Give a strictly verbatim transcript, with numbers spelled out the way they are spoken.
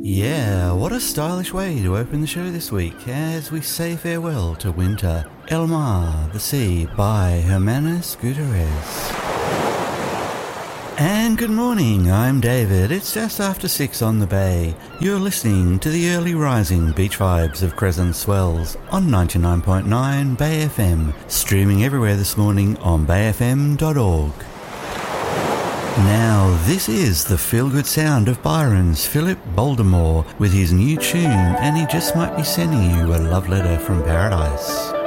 Yeah, what a stylish way to open the show this week as we say farewell to winter. El Mar, the Sea by Hermanos Gutierrez. And good morning, I'm David. It's just after six on the bay. You're listening to the early rising beach vibes of Crescent Swells on ninety-nine point nine Bay F M, streaming everywhere this morning on bay f m dot org. Now, this is the feel-good sound of Byron's Philip Baldermore with his new tune, and he just might be sending you a love letter from paradise.